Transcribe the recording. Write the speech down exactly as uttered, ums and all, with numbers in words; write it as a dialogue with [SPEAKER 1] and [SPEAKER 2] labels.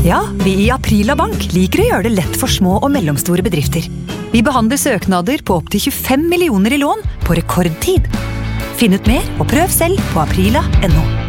[SPEAKER 1] Ja, vi i Aprila Bank liker å gjøre det lett for små og mellomstore bedrifter. Vi behandler søknader på opp til tjuefem millioner i lån på rekordtid. Finn ut mer og prøv selv på aprila punktum no.